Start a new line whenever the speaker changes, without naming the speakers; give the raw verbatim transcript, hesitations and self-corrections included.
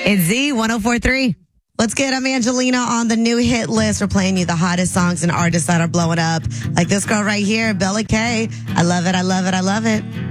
It's Z one oh four three. Let's get I'm Angelina on the new hit list. We're playing you the hottest songs and artists that are blowing up. Like this girl right here, Bella K. I love it, I love it, I love it.